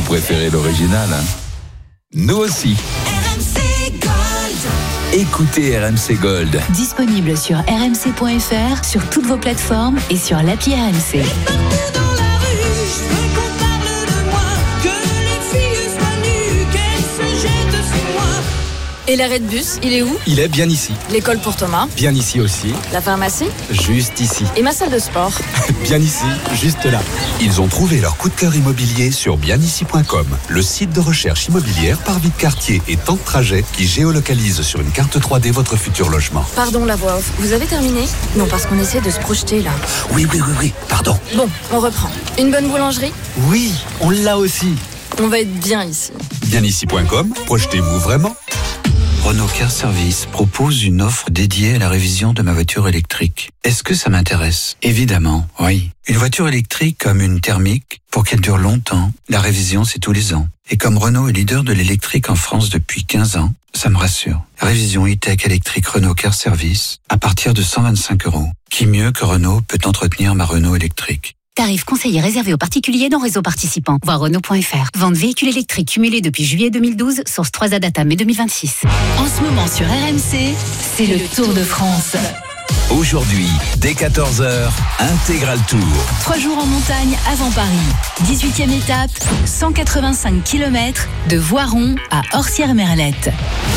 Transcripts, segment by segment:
préférez l'original, hein? Nous aussi. RMC Gold. Écoutez RMC Gold. Disponible sur rmc.fr, sur toutes vos plateformes et sur l'appli RMC. Partout dans la rue, je veux qu'on parle de moi, que les filles soient nues, qu'elles se jettent sur moi. Et l'arrêt de bus, il est où? Il est bien ici. L'école pour Thomas? Bien ici aussi. La pharmacie? Juste ici. Et ma salle de sport? Bien ici, juste là. Ils ont trouvé leur coup de cœur immobilier sur bienici.com, le site de recherche immobilière par vie de quartier et temps de trajet qui géolocalise sur une carte 3D votre futur logement. Pardon, la voix off. Vous avez terminé? Non, parce qu'on essaie de se projeter là. Oui, pardon. Bon, on reprend. Une bonne boulangerie? Oui, on l'a aussi. On va être bien ici. Bienici.com, projetez-vous vraiment. Renault Car Service propose une offre dédiée à la révision de ma voiture électrique. Est-ce que ça m'intéresse? Évidemment, oui. Une voiture électrique comme une thermique, pour qu'elle dure longtemps, la révision c'est tous les ans. Et comme Renault est leader de l'électrique en France depuis 15 ans, ça me rassure. Révision e-tech électrique Renault Car Service à partir de 125 €. Qui mieux que Renault peut entretenir ma Renault électrique? Tarif conseillé réservé aux particuliers dans réseau participant. Voir Renault.fr. Vente véhicules électriques cumulés depuis juillet 2012, source 3A Data mai 2026. En ce moment sur RMC, c'est le Tour de France. Aujourd'hui, dès 14h, Intégral Tour. 3 jours en montagne avant Paris. 18e étape, 185 km de Voiron à Orsières-Merlette.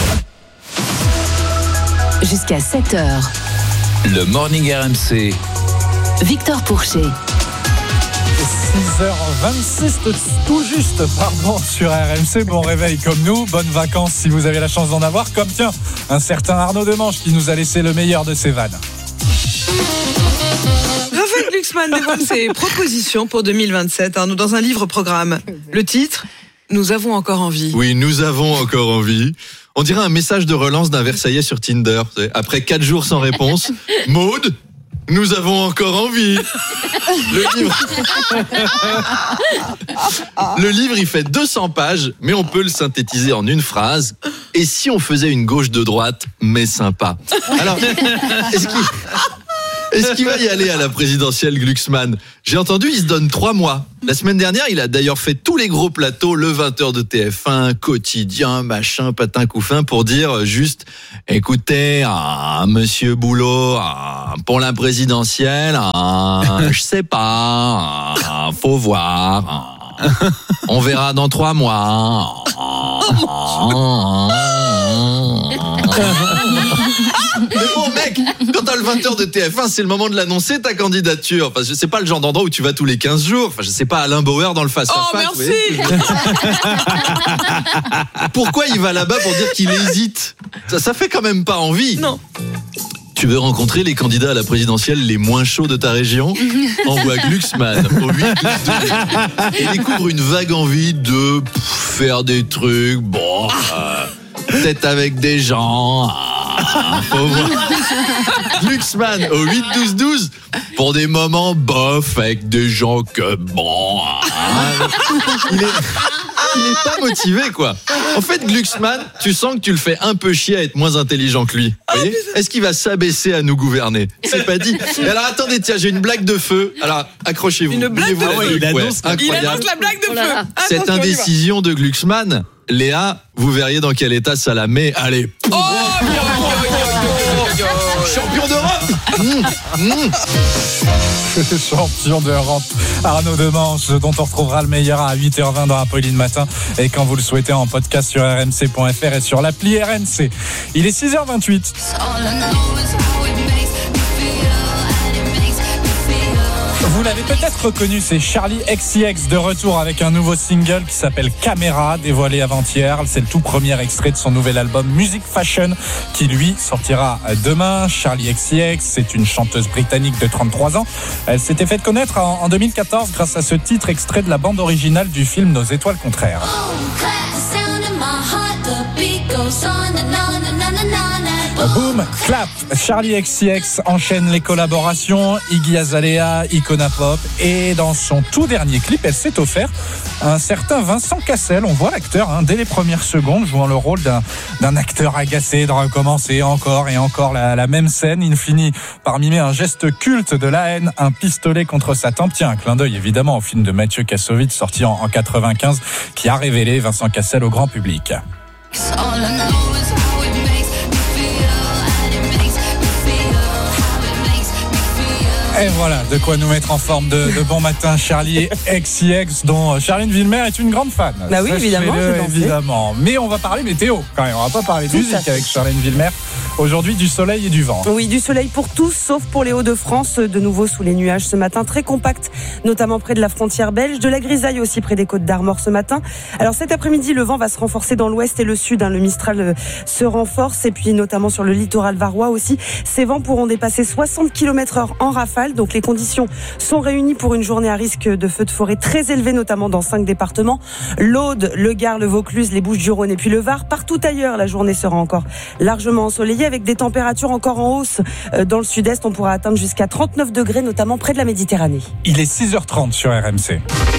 Jusqu'à 7h. Le Morning RMC. Victor Pourchet. 6h26 tout juste, sur RMC. Bon réveil comme nous, bonnes vacances si vous avez la chance d'en avoir, comme tiens, un certain Arnaud Demanche qui nous a laissé le meilleur de ses vannes. Raphaël Glucksmann dévoile ses propositions pour 2027, Arnaud, dans un livre-programme. Le titre, Nous avons encore envie. Oui, nous avons encore envie. On dirait un message de relance d'un Versaillais sur Tinder. Après 4 jours sans réponse, Maud, nous avons encore envie. Le livre, il fait 200 pages, mais on peut le synthétiser en une phrase. Et si on faisait une gauche de droite, mais sympa? Alors, est-ce qu'il va y aller à la présidentielle, Glucksmann? J'ai entendu, il se donne 3 mois. La semaine dernière, il a d'ailleurs fait tous les gros plateaux, le 20h de TF1, quotidien, machin, patin couffin, pour dire juste, écoutez, monsieur Boulot, pour la présidentielle, je sais pas, faut voir, on verra dans 3 mois. Mais bon, mec, quand t'as le 20h de TF1, c'est le moment de l'annoncer, ta candidature. Enfin, c'est pas le genre d'endroit où tu vas tous les 15 jours. Enfin, je sais pas, Alain Bauer dans le face-à-face. Oh, merci. Pourquoi il va là-bas pour dire qu'il hésite? Ça fait quand même pas envie. Non. Tu veux rencontrer les candidats à la présidentielle les moins chauds de ta région? Envoie Glucksmann au 8 et découvre une vague envie de faire des trucs, bon, peut-être avec des gens, faut voir. Glucksmann au 8-12-12 pour des moments bof avec des gens que bon, il est pas motivé, quoi. En fait, Glucksmann, tu sens que tu le fais un peu chier à être moins intelligent que lui. Vous voyez ? Est-ce qu'il va s'abaisser à nous gouverner? C'est pas dit. Et alors, attendez, tiens, j'ai une blague de feu. Alors, accrochez-vous. Une blague de feu. Il annonce la blague de feu. Cette indécision de Glucksmann, Léa, vous verriez dans quel état ça la met. Allez. Oh, champion d'Europe. Champion d'Europe, Arnaud Demanche, dont on retrouvera le meilleur à 8h20 dans Apolline Matin et quand vous le souhaitez en podcast sur rmc.fr et sur l'appli RMC. Il est 6h28. Vous l'avez peut-être reconnu, c'est Charli XCX de retour avec un nouveau single qui s'appelle Caméra, dévoilé avant-hier. C'est le tout premier extrait de son nouvel album Music Fashion qui, lui, sortira demain. Charli XCX, c'est une chanteuse britannique de 33 ans. Elle s'était fait connaître en 2014 grâce à ce titre extrait de la bande originale du film Nos étoiles contraires. Boom, clap. Charli XCX enchaîne les collaborations. Iggy Azalea, Icona Pop. Et dans son tout dernier clip, elle s'est offert un certain Vincent Cassel. On voit l'acteur dès les premières secondes jouant le rôle d'un acteur agacé de recommencer encore et encore la même scène. Il finit par mimer un geste culte de la haine, un pistolet contre sa tempe. Tiens, un clin d'œil évidemment au film de Mathieu Kassovitz sorti en 95 qui a révélé Vincent Cassel au grand public. Et voilà, de quoi nous mettre en forme de bon matin. Charli XCX, dont Charline Villemer est une grande fan. Bah oui, évidemment. Mais on va parler météo quand même. On va pas parler de musique avec Charline Villemer. Aujourd'hui, du soleil et du vent. Oui, du soleil pour tous, sauf pour les Hauts-de-France. De nouveau sous les nuages ce matin, très compact, notamment près de la frontière belge. De la grisaille aussi près des Côtes d'Armor ce matin. Alors cet après-midi, le vent va se renforcer dans l'ouest et le sud. Le Mistral se renforce et puis notamment sur le littoral varois aussi. Ces vents pourront dépasser 60 km/h en rafale. Donc les conditions sont réunies pour une journée à risque de feux de forêt très élevé, notamment dans 5 départements. L'Aude, le Gard, le Vaucluse, les Bouches-du-Rhône et puis le Var. Partout ailleurs, la journée sera encore largement ensoleillée avec des températures encore en hausse. Dans le sud-est, on pourra atteindre jusqu'à 39 degrés, notamment près de la Méditerranée. Il est 6h30 sur RMC.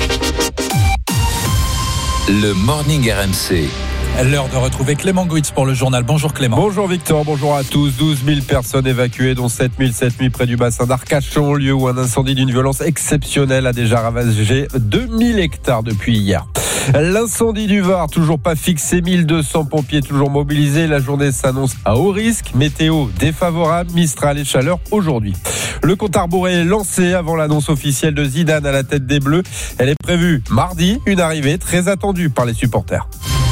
Le Morning RMC. L'heure de retrouver Clément Gouitz pour le journal. Bonjour Clément. Bonjour Victor, bonjour à tous. 12 000 personnes évacuées, dont 7 000 cette nuit près du bassin d'Arcachon, lieu où un incendie d'une violence exceptionnelle a déjà ravagé 2000 hectares depuis hier. L'incendie du Var, toujours pas fixé, 1200 pompiers toujours mobilisés. La journée s'annonce à haut risque. Météo défavorable, Mistral et chaleur aujourd'hui. Le compte à rebours est lancé avant l'annonce officielle de Zidane à la tête des Bleus. Elle est prévue mardi, une arrivée très attendue par les supporters.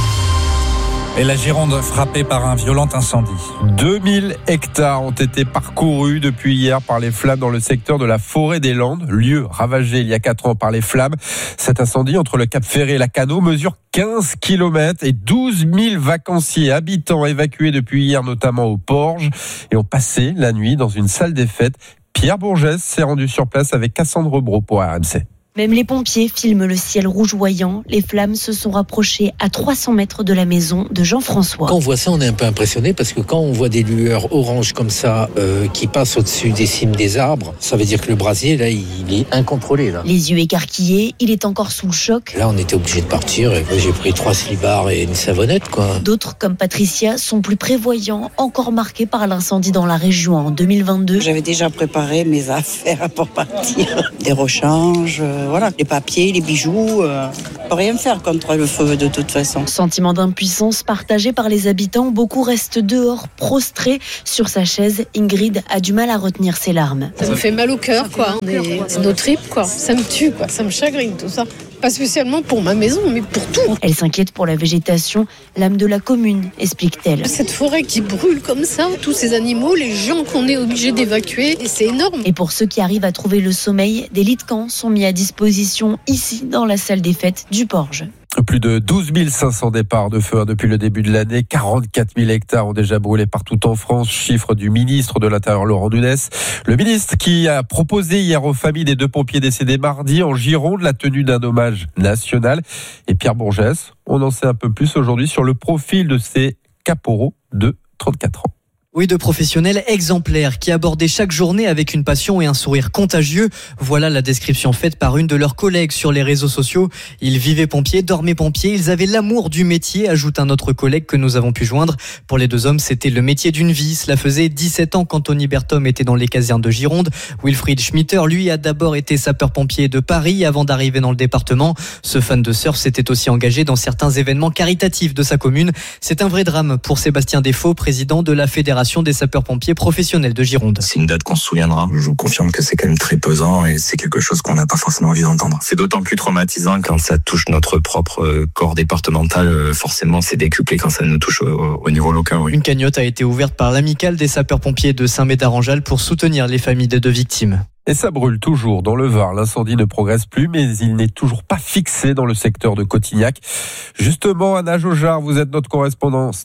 Et la Gironde frappée par un violent incendie. 2000 hectares ont été parcourus depuis hier par les flammes dans le secteur de la Forêt des Landes, lieu ravagé il y a 4 ans par les flammes. Cet incendie entre le Cap Ferré et la Cano mesure 15 km et 12 000 vacanciers habitants évacués depuis hier, notamment au Porge, et ont passé la nuit dans une salle des fêtes. Pierre Bourgès s'est rendu sur place avec Cassandre Bro pour RMC. Même les pompiers filment le ciel rougeoyant. Les flammes se sont rapprochées à 300 mètres de la maison de Jean-François. Quand on voit ça, on est un peu impressionné parce que quand on voit des lueurs oranges comme ça qui passent au-dessus des cimes des arbres, ça veut dire que le brasier, là, il est incontrôlé. Là. Les yeux écarquillés, il est encore sous le choc. Là, on était obligé de partir et j'ai pris 3 slibards et une savonnette, quoi. D'autres, comme Patricia, sont plus prévoyants, encore marqués par l'incendie dans la région en 2022. J'avais déjà préparé mes affaires pour partir. Des rechanges, voilà, les papiers, les bijoux. On peut rien faire contre le feu de toute façon. Sentiment d'impuissance partagé par les habitants. Beaucoup restent dehors, prostrés sur sa chaise. Ingrid a du mal à retenir ses larmes. Ça me fait mal au cœur, quoi. C'est nos tripes, quoi. Ça me tue, quoi. Ça me chagrine, tout ça. Pas spécialement pour ma maison, mais pour tout. Elle s'inquiète pour la végétation, l'âme de la commune, explique-t-elle. Cette forêt qui brûle comme ça, tous ces animaux, les gens qu'on est obligés d'évacuer, et c'est énorme. Et pour ceux qui arrivent à trouver le sommeil, des lits de camp sont mis à disposition ici, dans la salle des fêtes du Porge. Plus de 12 500 départs de feu depuis le début de l'année. 44 000 hectares ont déjà brûlé partout en France. Chiffre du ministre de l'Intérieur, Laurent Nunez. Le ministre qui a proposé hier aux familles des 2 pompiers décédés mardi en Gironde la tenue d'un hommage national. Et Pierre Bourgès, on en sait un peu plus aujourd'hui sur le profil de ces caporaux de 34 ans. Oui, de professionnels exemplaires qui abordaient chaque journée avec une passion et un sourire contagieux. Voilà la description faite par une de leurs collègues sur les réseaux sociaux. Ils vivaient pompiers, dormaient pompiers, ils avaient l'amour du métier, ajoute un autre collègue que nous avons pu joindre. Pour les 2 hommes, c'était le métier d'une vie. Cela faisait 17 ans qu'Anthony Berthom était dans les casernes de Gironde. Wilfried Schmitter, lui, a d'abord été sapeur-pompier de Paris avant d'arriver dans le département. Ce fan de surf s'était aussi engagé dans certains événements caritatifs de sa commune. C'est un vrai drame pour Sébastien Desfaux, président de la Fédération des sapeurs-pompiers professionnels de Gironde. C'est une date qu'on se souviendra. Je vous confirme que c'est quand même très pesant et c'est quelque chose qu'on n'a pas forcément envie d'entendre. C'est d'autant plus traumatisant quand ça touche notre propre corps départemental. Forcément, c'est décuplé quand ça nous touche au niveau local. Oui. Une cagnotte a été ouverte par l'amicale des sapeurs-pompiers de Saint-Médard-en-Jalles pour soutenir les familles des 2 victimes. Et ça brûle toujours dans le Var. L'incendie ne progresse plus, mais il n'est toujours pas fixé dans le secteur de Cotignac. Justement, Anna Jaugeard, vous êtes notre correspondante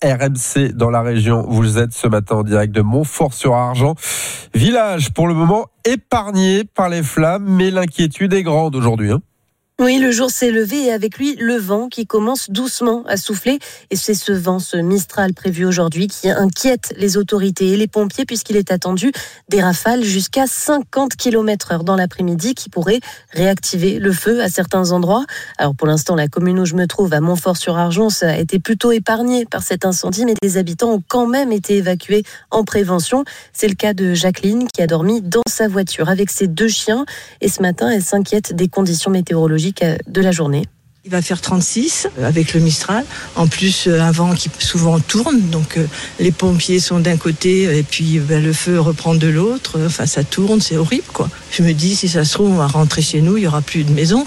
RMC dans la région. Vous êtes ce matin en direct de Montfort-sur-Argent. Village, pour le moment, épargné par les flammes, mais l'inquiétude est grande aujourd'hui. Oui, le jour s'est levé et avec lui, le vent qui commence doucement à souffler. Et c'est ce vent, ce Mistral prévu aujourd'hui, qui inquiète les autorités et les pompiers puisqu'il est attendu des rafales jusqu'à 50 km/h dans l'après-midi qui pourraient réactiver le feu à certains endroits. Alors pour l'instant, la commune où je me trouve, à Montfort-sur-Argens, a été plutôt épargnée par cet incendie, mais des habitants ont quand même été évacués en prévention. C'est le cas de Jacqueline qui a dormi dans sa voiture avec ses 2 chiens. Et ce matin, elle s'inquiète des conditions météorologiques de la journée. Il va faire 36 avec le Mistral. En plus, un vent qui souvent tourne. Donc, les pompiers sont d'un côté et puis le feu reprend de l'autre. Enfin, ça tourne, c'est horrible, quoi. Je me dis, si ça se trouve, on va rentrer chez nous, il n'y aura plus de maison.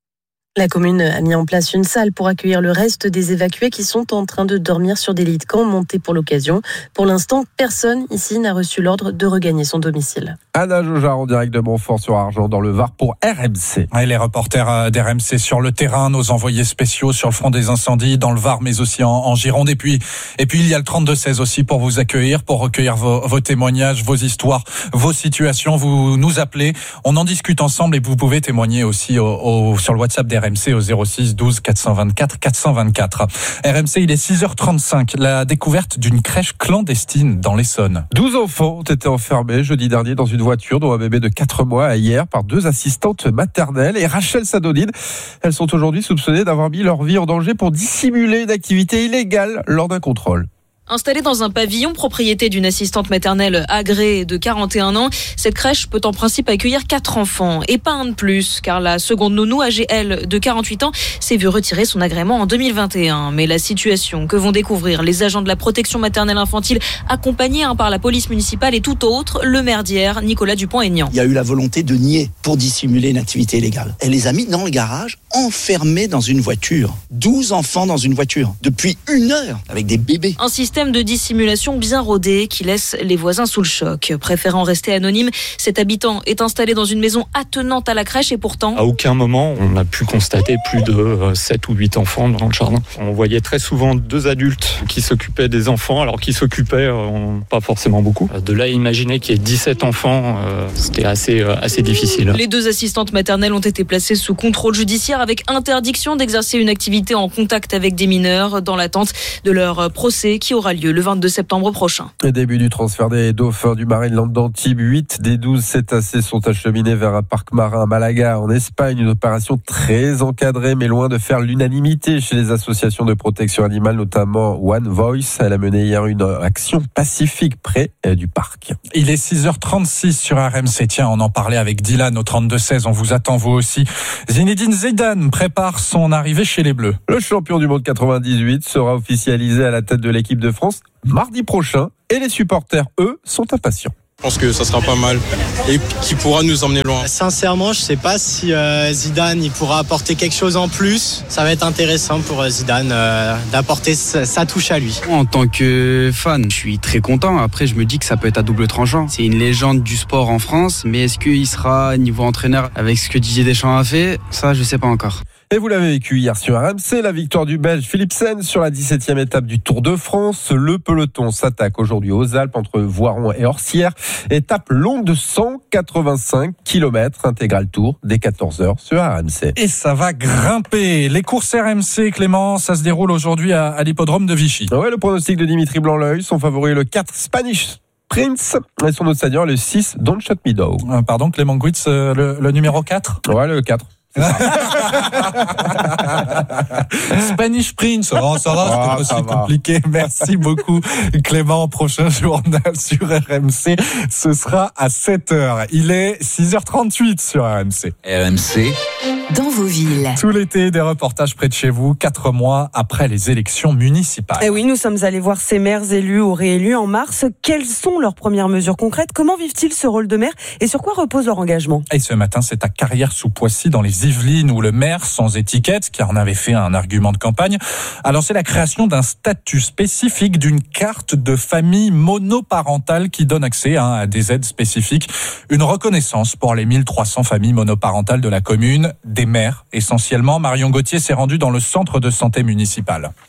La commune a mis en place une salle pour accueillir le reste des évacués qui sont en train de dormir sur des lits de camp montés pour l'occasion. Pour l'instant, personne ici n'a reçu l'ordre de regagner son domicile. Anna Jaugeard en direct de Montfort-sur-Argens dans le Var pour RMC. Et les reporters d'RMC sur le terrain, nos envoyés spéciaux sur le front des incendies dans le Var, mais aussi en Gironde. Et puis il y a le 32-16 aussi pour vous accueillir, pour recueillir vos témoignages, vos histoires, vos situations. Vous nous appelez, on en discute ensemble et vous pouvez témoigner aussi sur le WhatsApp d'RMC au 06 12 424 424. RMC, il est 6h35. La découverte d'une crèche clandestine dans l'Essonne. 12 enfants ont été enfermés jeudi dernier dans une voiture, dont un bébé de 4 mois hier, par 2 assistantes maternelles. Et Rachel Sadonine, elles sont aujourd'hui soupçonnées d'avoir mis leur vie en danger pour dissimuler une activité illégale lors d'un contrôle. Installée dans un pavillon propriété d'une assistante maternelle agréée de 41 ans, cette crèche peut en principe accueillir 4 enfants et pas un de plus, car la seconde nounou, âgée elle de 48 ans, s'est vue retirer son agrément en 2021. Mais la situation que vont découvrir les agents de la protection maternelle infantile, accompagnés par la police municipale, est tout autre. Le maire d'hier, Nicolas Dupont-Aignan. Il y a eu la volonté de nier pour dissimuler une activité illégale. Elle les a mis dans le garage, enfermés dans une voiture. 12 enfants dans une voiture, depuis 1 heure, avec des bébés. Un système de dissimulation bien rodé qui laisse les voisins sous le choc. Préférant rester anonyme, cet habitant est installé dans une maison attenante à la crèche et pourtant... À aucun moment, on a pu constater plus de 7 ou 8 enfants dans le jardin. On voyait très souvent 2 adultes qui s'occupaient des enfants, alors qu'ils s'occupaient pas forcément beaucoup. De là à imaginer qu'il y ait 17 enfants, c'était assez difficile. Les 2 assistantes maternelles ont été placées sous contrôle judiciaire avec interdiction d'exercer une activité en contact avec des mineurs dans l'attente de leur procès qui aura lieu le 22 septembre prochain. Le début du transfert des dauphins du Marineland d'Antibes. 8 des 12 cétacés sont acheminés vers un parc marin à Malaga, en Espagne. Une opération très encadrée, mais loin de faire l'unanimité chez les associations de protection animale, notamment One Voice. Elle a mené hier une action pacifique près du parc. Il est 6h36 sur RMC. Tiens, on en parlait avec Dylan au 32-16. On vous attend vous aussi. Zinedine Zidane prépare son arrivée chez les Bleus. Le champion du monde 98 sera officialisé à la tête de l'équipe de France mardi prochain et les supporters, eux, sont impatients. Je pense que ça sera pas mal et qui pourra nous emmener loin. Sincèrement, je sais pas si Zidane il pourra apporter quelque chose en plus. Ça va être intéressant pour Zidane d'apporter sa touche à lui. En tant que fan, je suis très content. Après, je me dis que ça peut être à double tranchant. C'est une légende du sport en France, mais est-ce qu'il sera niveau entraîneur avec ce que Didier Deschamps a fait ? Ça, je sais pas encore. Et vous l'avez vécu hier sur RMC, la victoire du Belge Philipsen sur la 17e étape du Tour de France. Le peloton s'attaque aujourd'hui aux Alpes entre Voiron et Orsières. Étape longue de 185 km, intégral tour dès 14h sur RMC. Et ça va grimper. Les courses RMC, Clément, ça se déroule aujourd'hui à l'hippodrome de Vichy. Ouais, le pronostic de Dimitri Blanc-L'Œil, son favori le 4 Spanish Prince et son autre seigneur le 6 Don't Shut Me Down. Pardon, Clément Guitz, le numéro 4 ? Ouais, le 4. Spanish Prince, oh, ça va, c'était pas si compliqué. Merci beaucoup Clément. Prochain journal sur RMC, ce sera à 7h. Il est 6h38 sur RMC. RMC dans vos villes. Tout l'été, des reportages près de chez vous, 4 mois après les élections municipales. Et oui, nous sommes allés voir ces maires élus ou réélus en mars. Quelles sont leurs premières mesures concrètes ? Comment vivent-ils ce rôle de maire et sur quoi repose leur engagement ? Et ce matin, c'est à Carrières-sous-Poissy, dans les Yvelines, où le maire, sans étiquette, qui en avait fait un argument de campagne, a lancé la création d'un statut spécifique, d'une carte de famille monoparentale qui donne accès à des aides spécifiques. Une reconnaissance pour les 1300 familles monoparentales de la commune, des maires essentiellement. Marion Gauthier s'est rendue dans le centre de santé municipal.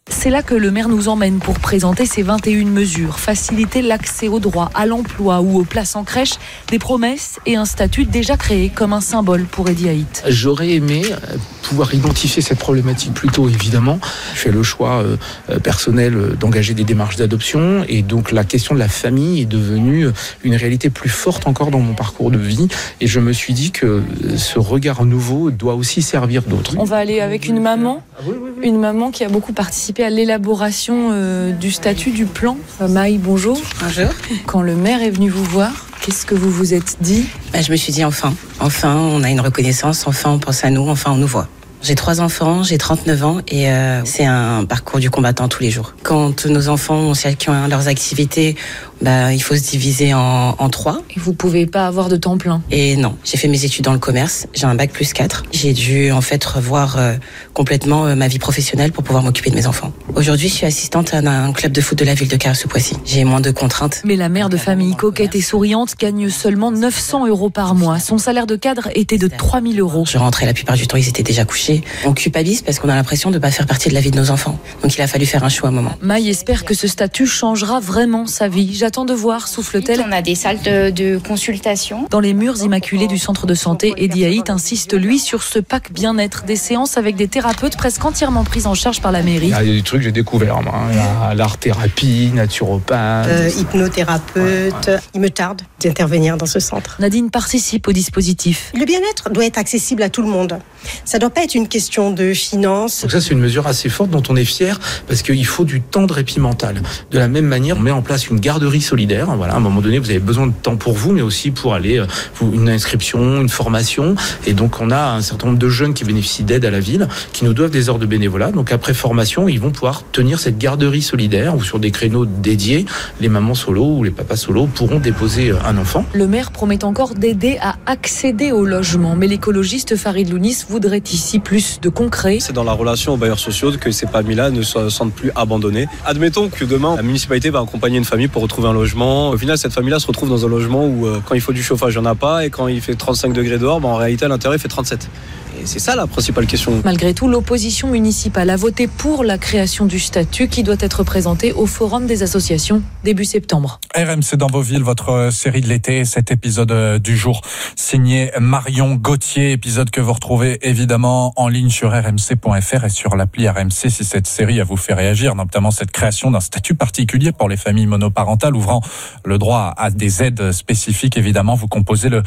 C'est là que le maire nous emmène pour présenter ses 21 mesures. Faciliter l'accès au droit, à l'emploi ou aux places en crèche. Des promesses et un statut déjà créé comme un symbole pour Eddy Haït. J'aurais aimé pouvoir identifier cette problématique plus tôt, évidemment. Je fais le choix personnel d'engager des démarches d'adoption et donc la question de la famille est devenue une réalité plus forte encore dans mon parcours de vie et je me suis dit que ce regard nouveau doit aussi servir d'autres. On va aller avec une maman, une maman qui a beaucoup participé à l'élaboration du statut du plan. Maï, bonjour. Bonjour. Quand le maire est venu vous voir, qu'est-ce que vous vous êtes dit ? Je me suis dit enfin on a une reconnaissance, enfin on pense à nous, enfin on nous voit. J'ai 3 enfants, j'ai 39 ans et c'est un parcours du combattant tous les jours. Quand nos enfants ont chacun leurs activités, il faut se diviser en 3. Et vous pouvez pas avoir de temps plein. Et non, j'ai fait mes études dans le commerce, j'ai un bac +4. J'ai dû en fait revoir complètement ma vie professionnelle pour pouvoir m'occuper de mes enfants. Aujourd'hui, je suis assistante à un club de foot de la ville de Carré-sous-Poissy. J'ai moins de contraintes. Mais la mère de famille coquette et souriante gagne seulement 900 € par mois. Son salaire de cadre était de 3 000 €. Je rentrais la plupart du temps, ils étaient déjà couchés. On culpabilise parce qu'on a l'impression de ne pas faire partie de la vie de nos enfants. Donc il a fallu faire un choix à un moment. Maï espère que ce statut changera vraiment sa vie. J'attends de voir, souffle-t-elle. On a des salles de consultation. Dans les murs immaculés du centre de santé, Eddy Haït insiste, lui, sur ce pack bien-être. Des séances avec des thérapeutes presque entièrement prises en charge par la mairie. Il y a des trucs que j'ai découverts, moi. Il y a l'art-thérapie, naturopathe. Hypnothérapeute. Il me tarde d'intervenir dans ce centre. Nadine participe au dispositif. Le bien-être doit être accessible à tout le monde. Ça ne doit pas être une question de finances. Donc ça, c'est une mesure assez forte dont on est fier parce qu'il faut du temps de répit mental. De la même manière, on met en place une garderie solidaire. Voilà, à un moment donné, vous avez besoin de temps pour vous, mais aussi pour aller une inscription, une formation. Et donc, on a un certain nombre de jeunes qui bénéficient d'aide à la ville, qui nous doivent des heures de bénévolat. Donc, après formation, ils vont pouvoir tenir cette garderie solidaire ou sur des créneaux dédiés, les mamans solo ou les papas solo pourront déposer un enfant. Le maire promet encore d'aider à accéder au logement, mais l'écologiste Farid Lounis voudrait ici plus de concret. C'est dans la relation aux bailleurs sociaux que ces familles-là ne se sentent plus abandonnées. Admettons que demain, la municipalité va accompagner une famille pour retrouver un logement. Au final, cette famille-là se retrouve dans un logement où quand il faut du chauffage, il n'y en a pas, et quand il fait 35 degrés dehors, en réalité, à l'intérieur, il fait 37. Et c'est ça la principale question. Malgré tout, l'opposition municipale a voté pour la création du statut qui doit être présenté au Forum des associations début septembre. RMC dans vos villes, votre série de l'été, cet épisode du jour signé Marion Gauthier, épisode que vous retrouvez évidemment en ligne sur rmc.fr et sur l'appli RMC si cette série vous fait réagir, notamment cette création d'un statut particulier pour les familles monoparentales ouvrant le droit à des aides spécifiques. Évidemment, vous composez le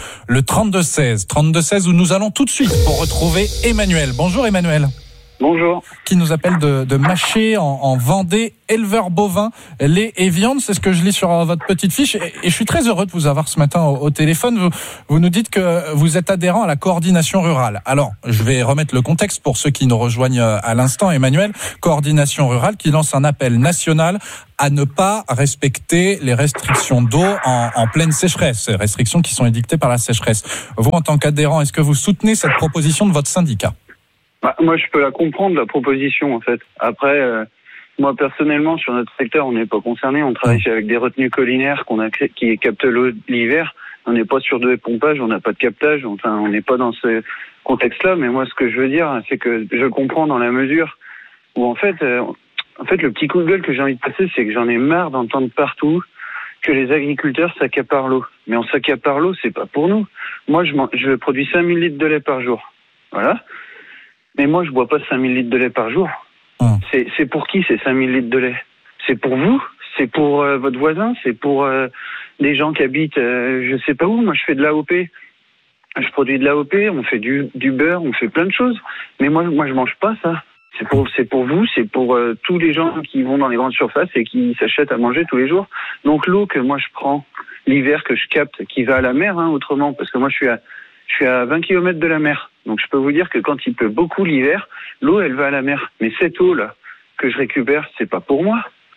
32-16 où nous allons tout de suite pour retrouver Emmanuel. Bonjour Emmanuel. Bonjour. Qui nous appelle de Maché en Vendée, éleveur bovin, lait et viande. C'est ce que je lis sur votre petite fiche. Et je suis très heureux de vous avoir ce matin au téléphone. Vous nous dites que vous êtes adhérent à la coordination rurale. Alors, je vais remettre le contexte pour ceux qui nous rejoignent à l'instant. Emmanuel, coordination rurale qui lance un appel national à ne pas respecter les restrictions d'eau en pleine sécheresse. Ces restrictions qui sont édictées par la sécheresse. Vous, en tant qu'adhérent, est-ce que vous soutenez cette proposition de votre syndicat ? Moi, je peux la comprendre, la proposition, en fait. Après, moi, personnellement, sur notre secteur, on n'est pas concerné. On travaille avec des retenues collinaires qui captent l'eau l'hiver. On n'est pas sur de pompage, on n'a pas de captage. Enfin, on n'est pas dans ce contexte-là. Mais moi, ce que je veux dire, c'est que je comprends dans la mesure où, en fait, le petit coup de gueule que j'ai envie de passer, c'est que j'en ai marre d'entendre partout que les agriculteurs s'accaparent l'eau. Mais on s'accapare l'eau, c'est pas pour nous. Moi, je produis 5000 litres de lait par jour. Voilà. Mais moi, je bois pas 5000 litres de lait par jour. C'est pour qui ces 5000 litres de lait? C'est pour vous? C'est pour votre voisin? C'est pour des gens qui habitent je sais pas où? Moi, je fais de l'AOP. Je produis de l'AOP, on fait du beurre, on fait plein de choses. Mais moi, je mange pas ça. C'est pour vous, c'est pour tous les gens qui vont dans les grandes surfaces et qui s'achètent à manger tous les jours. Donc l'eau que moi je prends l'hiver, que je capte, qui va à la mer, autrement, parce que moi je suis à 20 km de la mer. Donc je peux vous dire que quand il pleut beaucoup l'hiver, l'eau elle va à la mer. Mais cette eau là que je récupère, c'est pas pour moi.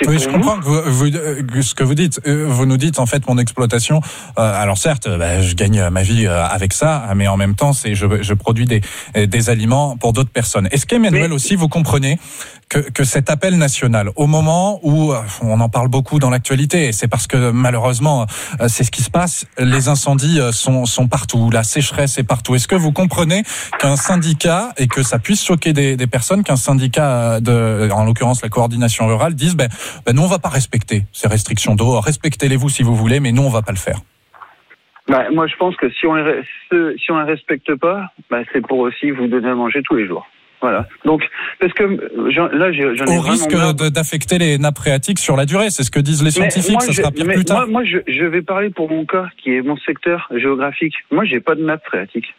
Oui, je comprends que ce que vous dites. Vous nous dites, en fait, mon exploitation, alors certes, je gagne ma vie avec ça, mais en même temps, je produis des aliments pour d'autres personnes. Est-ce qu'Emmanuel aussi, vous comprenez que cet appel national, au moment où on en parle beaucoup dans l'actualité, et c'est parce que malheureusement, c'est ce qui se passe, les incendies sont partout, la sécheresse est partout. Est-ce que vous comprenez qu'un syndicat, et que ça puisse choquer des personnes, qu'un syndicat, en l'occurrence la coordination rurale, dise nous on va pas respecter ces restrictions d'eau, respectez-les vous si vous voulez, mais nous on va pas le faire? Moi je pense que si on les respecte pas, c'est pour aussi vous donner à manger tous les jours. Voilà. Donc, parce que j'en ai au risque d'affecter les nappes phréatiques sur la durée, c'est ce que disent les scientifiques, ça sera pire plus tard. Moi, je vais parler pour mon cas, qui est mon secteur géographique. Moi, j'ai pas de nappe phréatique.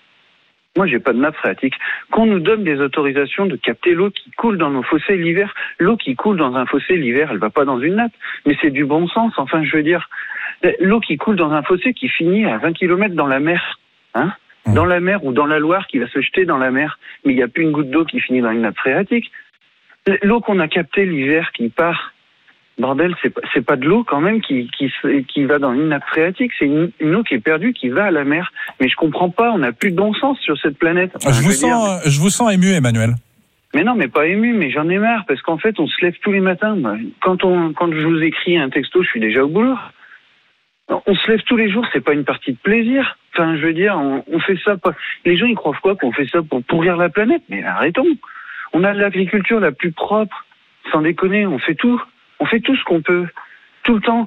Qu'on nous donne des autorisations de capter l'eau qui coule dans nos fossés l'hiver. L'eau qui coule dans un fossé l'hiver, elle va pas dans une nappe. Mais c'est du bon sens. Enfin, je veux dire, l'eau qui coule dans un fossé qui finit à 20 km dans la mer, dans la mer ou dans la Loire qui va se jeter dans la mer, mais il n'y a plus une goutte d'eau qui finit dans une nappe phréatique. L'eau qu'on a captée l'hiver qui part, bordel, c'est pas de l'eau quand même qui va dans une nappe phréatique, c'est une eau qui est perdue, qui va à la mer. Mais je comprends pas, on n'a plus de bon sens sur cette planète. Enfin, je vous sens ému, Emmanuel. Mais non, mais pas ému, mais j'en ai marre, parce qu'en fait, on se lève tous les matins. Quand je vous écris un texto, je suis déjà au boulot. On se lève tous les jours, c'est pas une partie de plaisir. Enfin, je veux dire, on fait ça pas. Les gens, ils croient quoi qu'on fait ça pour pourrir la planète? Mais arrêtons. On a l'agriculture la plus propre. Sans déconner, on fait tout ce qu'on peut. Tout le temps.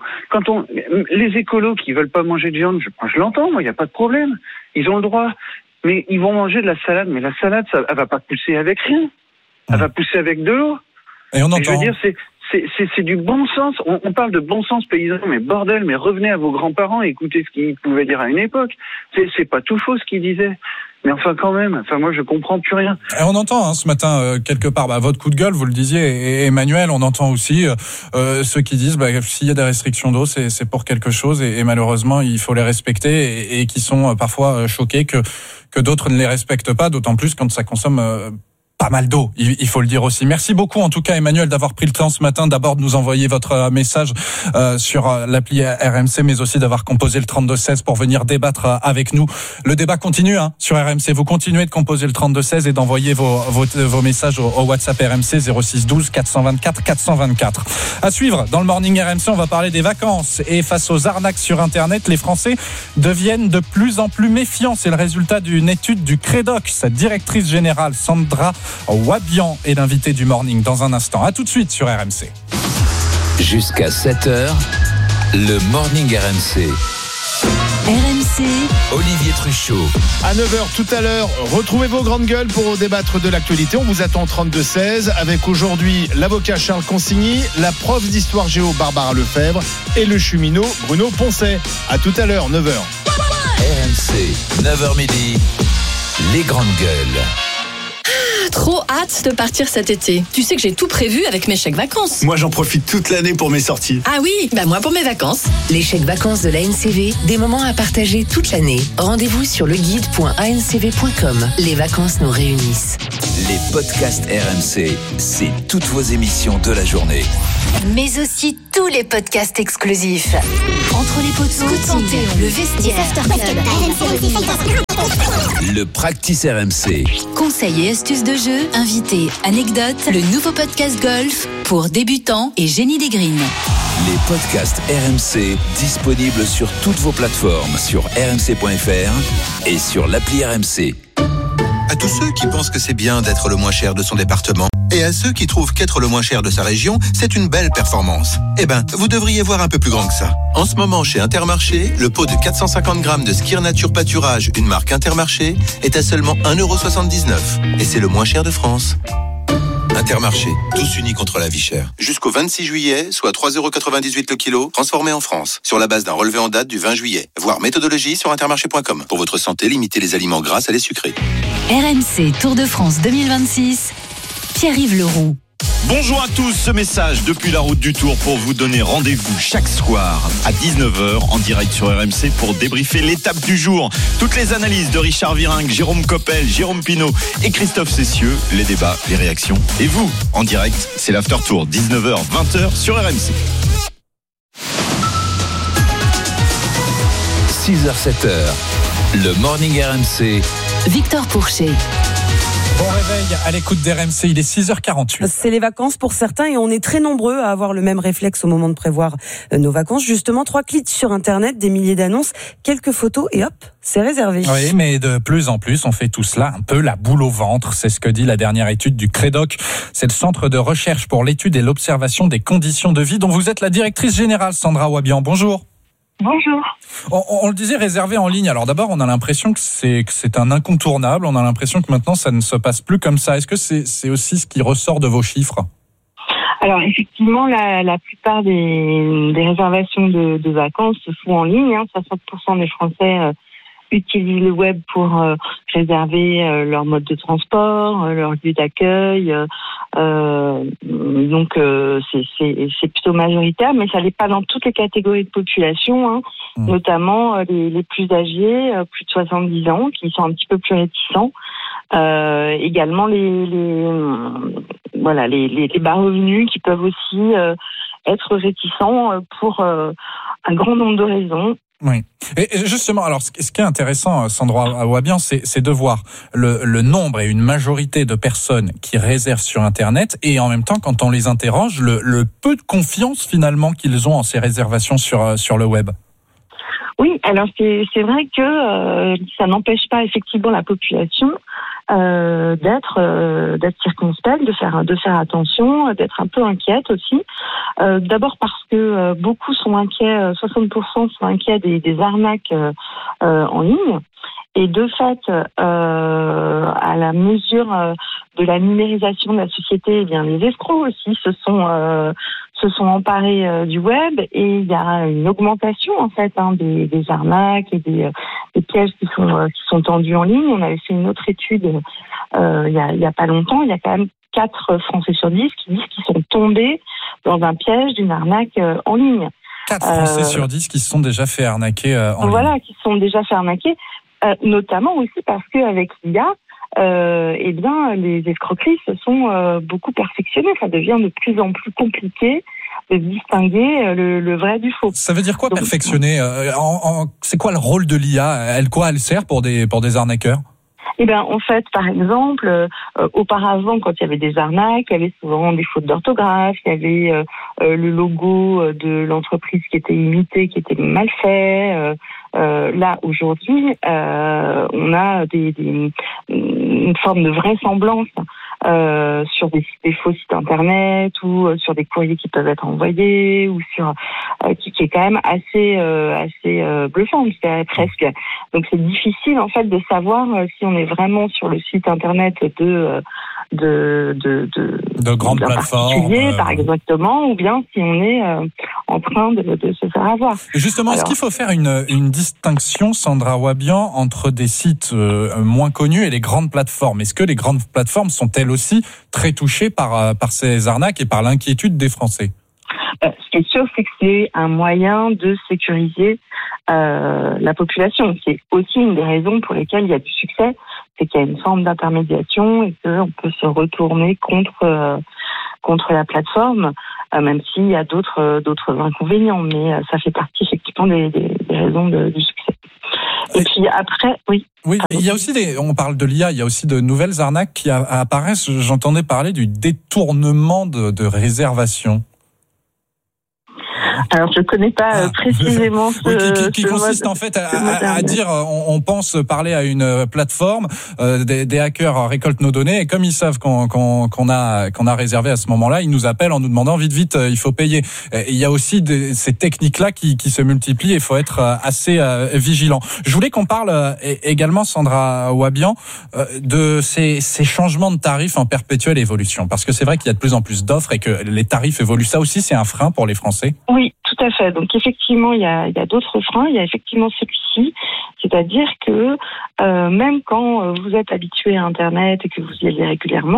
Les écolos qui veulent pas manger de viande, je l'entends, moi, il y a pas de problème. Ils ont le droit. Mais ils vont manger de la salade. Mais la salade, elle va pas pousser avec rien. Elle va pousser avec de l'eau. Et on entend. Je veux dire, c'est du bon sens. On parle de bon sens paysan, mais bordel, mais revenez à vos grands-parents et écoutez ce qu'ils pouvaient dire à une époque. C'est pas tout faux ce qu'ils disaient. Mais enfin, quand même, moi, je comprends plus rien. Et on entend ce matin, quelque part, votre coup de gueule, vous le disiez, et Emmanuel, on entend aussi ceux qui disent s'il y a des restrictions d'eau, c'est pour quelque chose, et malheureusement, il faut les respecter, et qui sont parfois choqués que d'autres ne les respectent pas, d'autant plus quand ça consomme pas mal d'eau, il faut le dire aussi. Merci beaucoup en tout cas Emmanuel d'avoir pris le temps ce matin d'abord de nous envoyer votre message sur l'appli RMC, mais aussi d'avoir composé le 3216 pour venir débattre avec nous. Le débat continue sur RMC, vous continuez de composer le 3216 et d'envoyer vos messages au WhatsApp RMC 06 12 424 424. À suivre dans le Morning RMC, on va parler des vacances, et face aux arnaques sur Internet, les Français deviennent de plus en plus méfiants. C'est le résultat d'une étude du Crédoc. Sa directrice générale Sandra Wabian est l'invité du Morning dans un instant. À tout de suite sur RMC. Jusqu'à 7h, le Morning RMC. RMC, Olivier Truchot. À 9h tout à l'heure, retrouvez vos grandes gueules pour débattre de l'actualité. On vous attend 32-16 avec aujourd'hui l'avocat Charles Consigny, la prof d'histoire géo Barbara Lefebvre et le cheminot Bruno Poncet. À tout à l'heure, 9h. RMC, 9h midi, les grandes gueules. Trop hâte de partir cet été. Tu sais que j'ai tout prévu avec mes chèques vacances. Moi, j'en profite toute l'année pour mes sorties. Ah oui, moi pour mes vacances. Les chèques vacances de l'ANCV, des moments à partager toute l'année. Rendez-vous sur leguide.ancv.com. Les vacances nous réunissent. Les podcasts RMC, c'est toutes vos émissions de la journée. Mais aussi tous les podcasts exclusifs. Entre les poteaux, le vestiaire, le Practice RMC. Conseils et astuces de jeu, invités, anecdotes, le nouveau podcast golf pour débutants et génie des greens. Les podcasts RMC disponibles sur toutes vos plateformes, sur rmc.fr et sur l'appli RMC. À tous ceux qui pensent que c'est bien d'être le moins cher de son département, et à ceux qui trouvent qu'être le moins cher de sa région, c'est une belle performance. Vous devriez voir un peu plus grand que ça. En ce moment, chez Intermarché, le pot de 450 grammes de Skir Nature Pâturage, une marque Intermarché, est à seulement 1,79 €. Et c'est le moins cher de France. Intermarché, tous unis contre la vie chère. Jusqu'au 26 juillet, soit 3,98 € le kilo, transformé en France, sur la base d'un relevé en date du 20 juillet. Voir méthodologie sur intermarché.com. Pour votre santé, limitez les aliments gras à les sucrés. RMC Tour de France 2026, Pierre-Yves Leroux. Bonjour à tous, ce message depuis la route du Tour pour vous donner rendez-vous chaque soir à 19h en direct sur RMC pour débriefer l'étape du jour. Toutes les analyses de Richard Virenque, Jérôme Coppel, Jérôme Pinault et Christophe Cessieux, les débats, les réactions. Et vous, en direct, c'est l'After Tour, 19h, 20h sur RMC. 6h, 7h, le Morning RMC. Victor Pourchet. Bon réveil à l'écoute d'RMC, il est 6h48. C'est les vacances pour certains et on est très nombreux à avoir le même réflexe au moment de prévoir nos vacances. Justement, 3 clics sur Internet, des milliers d'annonces, quelques photos et hop, c'est réservé. Oui, mais de plus en plus, on fait tout cela un peu la boule au ventre. C'est ce que dit la dernière étude du CREDOC. C'est le Centre de recherche pour l'étude et l'observation des conditions de vie dont vous êtes la directrice générale, Sandra Wabian. Bonjour. Bonjour. On le disait, réservé en ligne. Alors d'abord, on a l'impression que c'est un incontournable. On a l'impression que maintenant, ça ne se passe plus comme ça. Est-ce que c'est aussi ce qui ressort de vos chiffres ? Alors effectivement, la plupart des réservations de vacances se font en ligne. 60% des Français utilisent le web pour réserver leur mode de transport, leur lieu d'accueil. Donc c'est plutôt majoritaire, mais ça n'est pas dans toutes les catégories de population, notamment les plus âgés, plus de 70 ans, qui sont un petit peu plus réticents. Également les bas revenus qui peuvent aussi être réticents pour un grand nombre de raisons. Oui. Et justement, alors, ce qui est intéressant, Sandra Wabian, c'est de voir le nombre et une majorité de personnes qui réservent sur Internet et en même temps, quand on les interroge, le peu de confiance finalement qu'ils ont en ces réservations sur le web. Oui, alors c'est vrai que ça n'empêche pas effectivement la population d'être circonspecte, de faire attention, d'être un peu inquiète aussi. D'abord parce que beaucoup sont inquiets, 60% sont inquiets des arnaques en ligne. Et de fait, à la mesure de la numérisation de la société, eh bien les escrocs aussi se sont emparés du web et il y a une augmentation en fait des arnaques et des pièges qui sont tendus en ligne. On avait fait une autre étude il y a pas longtemps. Il y a quand même 4 Français sur 10 qui disent qu'ils sont tombés dans un piège d'une arnaque en ligne. 4 Français sur 10 qui se sont déjà fait arnaquer en ligne. Voilà, qui se sont déjà fait arnaquer. Notamment aussi parce qu'avec l'IA, eh bien, les escroqueries se sont beaucoup perfectionnées. Ça devient de plus en plus compliqué de distinguer le vrai du faux. Ça veut dire quoi, perfectionner ? C'est quoi le rôle de l'IA ? Elle sert pour des arnaqueurs ? Eh bien, en fait, par exemple, auparavant, quand il y avait des arnaques, il y avait souvent des fautes d'orthographe, il y avait le logo de l'entreprise qui était imité, qui était mal fait. Là, aujourd'hui, on a une forme de vraisemblance sur des faux sites internet ou sur des courriers qui peuvent être envoyés ou sur qui est quand même assez bluffant, presque. Donc c'est difficile en fait de savoir si on est vraiment sur le site internet de grandes plateformes, par exactement, ou bien si on est en train de se faire avoir. Et justement, est-ce qu'il faut faire une distinction, Sandra Wabian, entre des sites moins connus et les grandes plateformes ? Est-ce que les grandes plateformes sont elles aussi très touchées par ces arnaques et par l'inquiétude des Français ? Ce qui est sûr, c'est que c'est un moyen de sécuriser la population. C'est aussi une des raisons pour lesquelles il y a du succès, c'est qu'il y a une forme d'intermédiation et qu'on peut se retourner contre la plateforme, même s'il y a d'autres inconvénients. Mais ça fait partie effectivement des raisons du succès. Et puis après, oui. Oui, il y a aussi on parle de l'IA, il y a aussi de nouvelles arnaques qui apparaissent. J'entendais parler du détournement de réservation. Alors, je ne connais pas précisément qui consiste en fait à dire, on pense parler à une plateforme, des hackers récoltent nos données et comme ils savent qu'on a réservé à ce moment-là, ils nous appellent en nous demandant vite, il faut payer. Et il y a aussi ces techniques-là qui se multiplient et il faut être assez vigilant. Je voulais qu'on parle également, Sandra Wabian, de ces changements de tarifs en perpétuelle évolution. Parce que c'est vrai qu'il y a de plus en plus d'offres et que les tarifs évoluent. Ça aussi, c'est un frein pour les Français ? Oui, tout à fait. Donc effectivement, il y a d'autres freins. Il y a effectivement celui-ci, c'est-à-dire que même quand vous êtes habitué à Internet et que vous y allez régulièrement,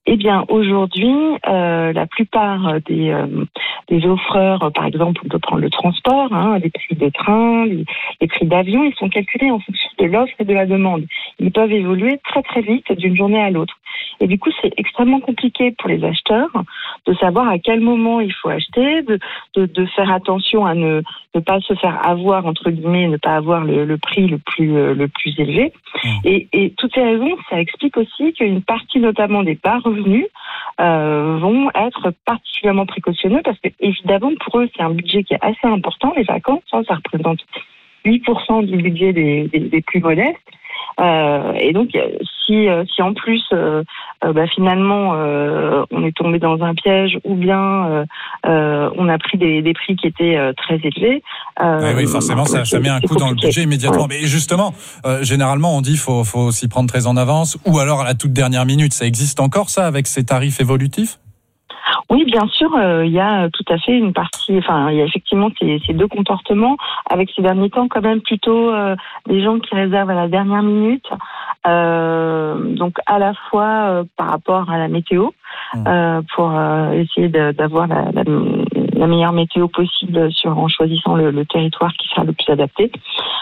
Eh bien, aujourd'hui, la plupart des offreurs, par exemple, on peut prendre le transport, les prix de train, les prix d'avion, ils sont calculés en fonction de l'offre et de la demande. Ils peuvent évoluer très très vite d'une journée à l'autre. Et du coup, c'est extrêmement compliqué pour les acheteurs de savoir à quel moment il faut acheter, de faire attention à ne pas se faire avoir, entre guillemets, ne pas avoir le prix le plus élevé. Et toutes ces raisons, ça explique aussi qu'une partie notamment des bas revenus vont être particulièrement précautionneux parce que évidemment pour eux c'est un budget qui est assez important, les vacances, ça représente 8% du budget des plus modestes. Et donc si en plus finalement on est tombé dans un piège ou bien on a pris des prix qui étaient très élevés. Oui, forcément ça met un coup dans le budget immédiatement. Ouais. Mais justement, généralement on dit faut s'y prendre très en avance ou alors à la toute dernière minute. Ça existe encore ça avec ces tarifs évolutifs ? Oui, bien sûr, il y a tout à fait une partie, il y a effectivement ces deux comportements, avec ces derniers temps quand même plutôt des gens qui réservent à la dernière minute, donc à la fois par rapport à la météo, pour essayer d'avoir la meilleure météo possible en choisissant le territoire qui sera le plus adapté,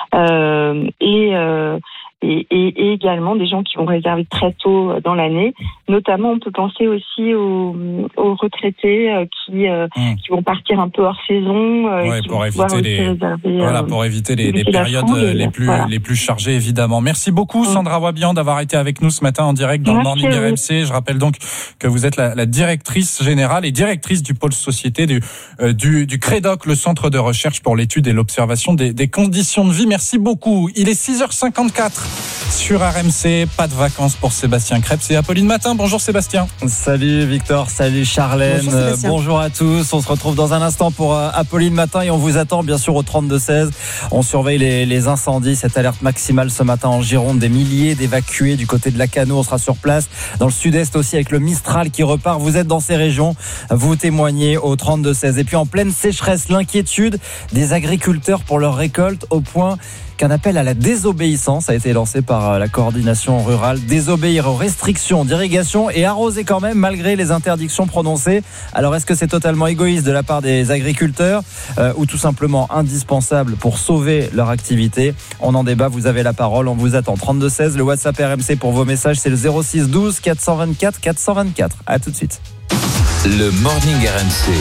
et également des gens qui vont réserver très tôt dans l'année. Notamment, on peut penser aussi aux retraités qui vont partir un peu hors saison. Pour éviter les périodes les plus chargées, évidemment. Merci beaucoup, Sandra Wabian, d'avoir été avec nous ce matin en direct dans le Morning RMC. Je rappelle donc que vous êtes la directrice générale et directrice du pôle société du CREDOC, le centre de recherche pour l'étude et l'observation des conditions de vie. Merci beaucoup. Il est 6h54. Sur RMC, pas de vacances pour Sébastien Krebs et Apolline Matin. Bonjour Sébastien. Salut Victor, salut Charlène. Bonjour à tous. On se retrouve dans un instant pour Apolline Matin et on vous attend bien sûr au 32-16. On surveille les incendies, cette alerte maximale ce matin en Gironde, des milliers d'évacués du côté de Lacanau. On sera sur place dans le sud-est aussi avec le Mistral qui repart. Vous êtes dans ces régions, vous témoignez au 32-16. Et puis en pleine sécheresse, l'inquiétude des agriculteurs pour leur récolte au point qu'un appel à la désobéissance a été lancé par la coordination rurale. Désobéir aux restrictions d'irrigation et arroser quand même malgré les interdictions prononcées. Alors est-ce que c'est totalement égoïste de la part des agriculteurs ou tout simplement indispensable pour sauver leur activité? On en débat, vous avez la parole, on vous attend. 32-16, le WhatsApp RMC pour vos messages, c'est le 06 12 424 424. À tout de suite. Le Morning RMC.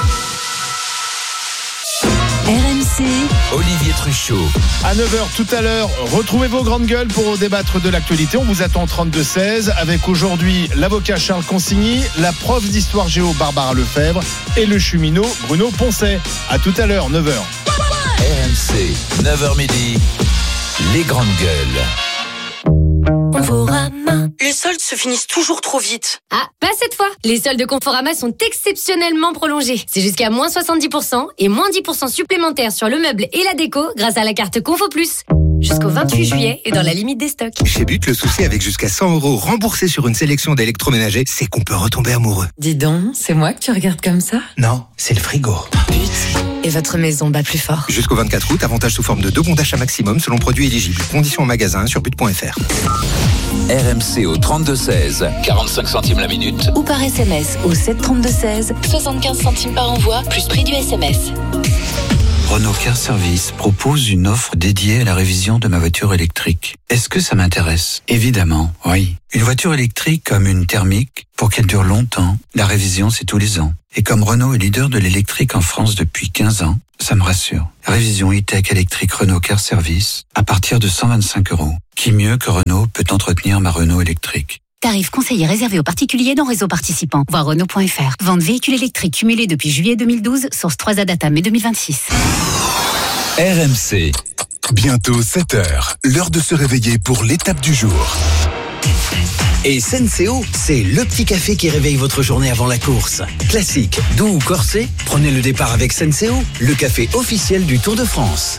RMC, Olivier Truchot. À 9h tout à l'heure, retrouvez vos grandes gueules pour débattre de l'actualité. On vous attend au 32-16 avec aujourd'hui l'avocat Charles Consigny, la prof d'histoire géo Barbara Lefebvre et le cheminot Bruno Poncet. À tout à l'heure, 9h. RMC, 9h midi, les grandes gueules. Conforama. Les soldes se finissent toujours trop vite. Ah, pas cette fois. Les soldes de Conforama sont exceptionnellement prolongés. C'est jusqu'à moins 70% et moins 10% supplémentaires sur le meuble et la déco grâce à la carte Confo Plus. Jusqu'au 28 juillet et dans la limite des stocks. Chez But, le souci avec jusqu'à 100 € remboursés sur une sélection d'électroménagers, c'est qu'on peut retomber amoureux. dis donc, c'est moi que tu regardes comme ça? Non, c'est le frigo. But, et votre maison bat plus fort. Jusqu'au 24 août, avantage sous forme de 2 bons d'achat maximum selon produit éligible. Conditions en magasin sur but.fr. RMC au 32-16, 45 centimes la minute. Ou par SMS au 732-16, 75 centimes par envoi, plus prix du SMS. Renault Car Service propose une offre dédiée à la révision de ma voiture électrique. Est-ce que ça m'intéresse? Évidemment, oui. Une voiture électrique comme une thermique, pour qu'elle dure longtemps, la révision c'est tous les ans. Et comme Renault est leader de l'électrique en France depuis 15 ans, ça me rassure. Révision e-tech électrique Renault Car Service à partir de 125 €. Qui mieux que Renault peut entretenir ma Renault électrique? Tarif conseillé réservé aux particuliers dans réseau participant. Voir Renault.fr. Vente véhicules électriques cumulés depuis juillet 2012, source 3A Data mai 2026. RMC. Bientôt 7h, l'heure de se réveiller pour l'étape du jour. Et Senseo, c'est le petit café qui réveille votre journée avant la course. Classique, doux ou corsé, prenez le départ avec Senseo, le café officiel du Tour de France.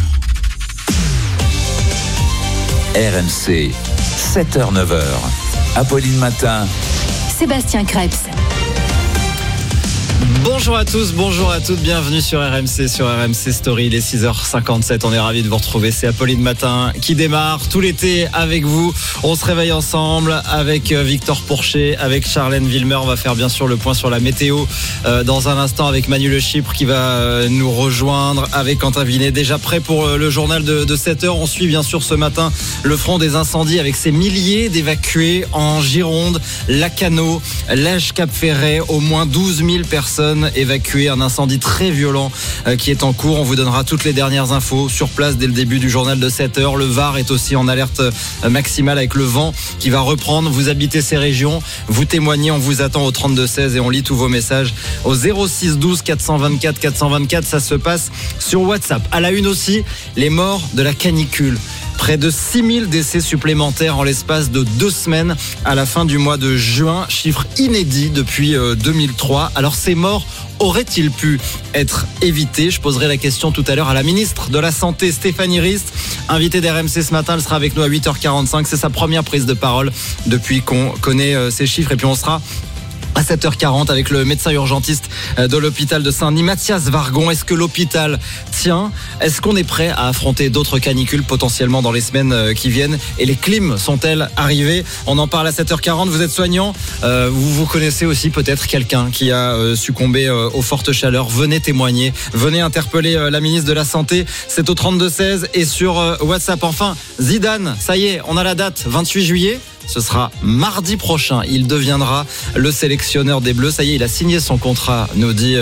RMC, 7h, 9h. Apolline Matin. Sébastien Krebs. Bonjour à tous, bonjour à toutes, bienvenue sur RMC Story, il est 6h57, on est ravis de vous retrouver, c'est Apolline Matin qui démarre tout l'été avec vous, on se réveille ensemble avec Victor Pourchet, avec Charlène Wilmer, on va faire bien sûr le point sur la météo dans un instant avec Manu Le Chypre qui va nous rejoindre, avec Quentin Vinet, déjà prêt pour le journal de 7h, on suit bien sûr ce matin le front des incendies avec ces milliers d'évacués en Gironde, Lacanau, Lège Cap Ferret, au moins 12 000 personnes évacuées, un incendie très violent qui est en cours. On vous donnera toutes les dernières infos sur place dès le début du journal de 7h. Le Var est aussi en alerte maximale avec le vent qui va reprendre. Vous habitez ces régions, vous témoignez, on vous attend au 32-16 et on lit tous vos messages au 06 12 424 424. Ça se passe sur WhatsApp. À la une aussi, les morts de la canicule. Près de 6000 décès supplémentaires en l'espace de 2 semaines à la fin du mois de juin. Chiffre inédit depuis 2003. Alors ces morts auraient-ils pu être évités ? Je poserai la question tout à l'heure à la ministre de la Santé, Stéphanie Rist, invitée d'RMC ce matin. Elle sera avec nous à 8h45. C'est sa première prise de parole depuis qu'on connaît ces chiffres. Et puis on sera à 7h40 avec le médecin urgentiste de l'hôpital de Saint-Denis, Mathias Vargon. Est-ce que l'hôpital tient ? Est-ce qu'on est prêt à affronter d'autres canicules potentiellement dans les semaines qui viennent ? Et les clims sont-elles arrivées ? On en parle à 7h40. Vous êtes soignant, vous connaissez aussi peut-être quelqu'un qui a succombé aux fortes chaleurs. Venez témoigner, venez interpeller la ministre de la Santé. C'est au 32-16 et sur WhatsApp. Enfin, Zidane, ça y est, on a la date, 28 juillet. Ce sera mardi prochain. Il deviendra le sélectionneur des Bleus. Ça y est, il a signé son contrat, nous dit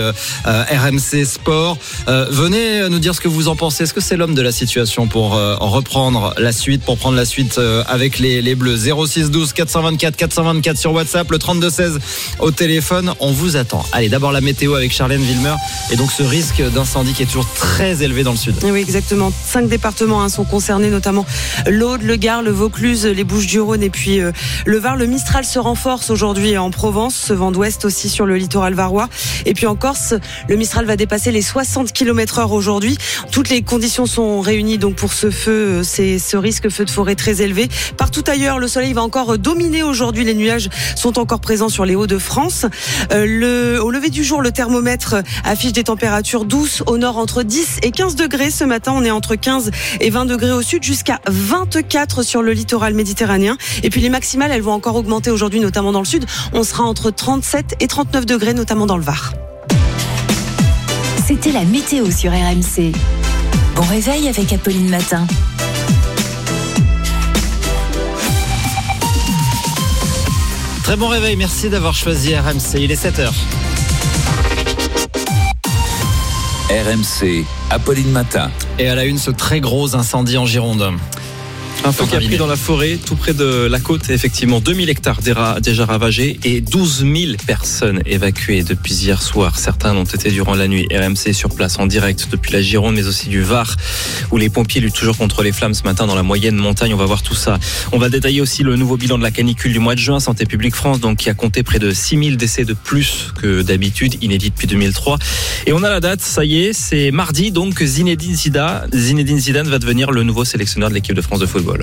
RMC Sport. Venez nous dire ce que vous en pensez. Est-ce que c'est l'homme de la situation pour reprendre la suite, pour prendre la suite avec les Bleus ? 06 12 424 424 sur WhatsApp, le 32-16 au téléphone. On vous attend. Allez, d'abord la météo avec Charlène Wilmer. Et donc ce risque d'incendie qui est toujours très élevé dans le sud. Oui, exactement. 5 départements sont concernés, notamment l'Aude, le Gard, le Vaucluse, les Bouches-du-Rhône et puis le Var. Le Mistral se renforce aujourd'hui en Provence, ce vent d'ouest aussi sur le littoral varois. Et puis en Corse, le Mistral va dépasser les 60 km/h aujourd'hui. Toutes les conditions sont réunies donc pour ce feu, ce risque feu de forêt très élevé. Partout ailleurs, le soleil va encore dominer aujourd'hui. Les nuages sont encore présents sur les Hauts-de-France. Au lever du jour, le thermomètre affiche des températures douces au nord entre 10 et 15 degrés. Ce matin, on est entre 15 et 20 degrés au sud, jusqu'à 24 sur le littoral méditerranéen. Et puis les maximales, elles vont encore augmenter aujourd'hui, notamment dans le sud. On sera entre 37 et 39 degrés, notamment dans le Var. C'était la météo sur RMC. Bon réveil avec Apolline Matin. Très bon réveil, merci d'avoir choisi RMC. Il est 7h. RMC, Apolline Matin. Et à la une, ce très gros incendie en Gironde. Un feu qui a pris dans la forêt, tout près de la côte, effectivement. 2000 hectares déjà ravagés et 12 000 personnes évacuées depuis hier soir. Certains l'ont été durant la nuit. RMC sur place en direct depuis la Gironde, mais aussi du Var, où les pompiers luttent toujours contre les flammes ce matin dans la moyenne montagne. On va voir tout ça. On va détailler aussi le nouveau bilan de la canicule du mois de juin. Santé publique France, donc, qui a compté près de 6 000 décès de plus que d'habitude, inédit depuis 2003. Et on a la date, ça y est, c'est mardi, donc Zinedine Zidane va devenir le nouveau sélectionneur de l'équipe de France de football.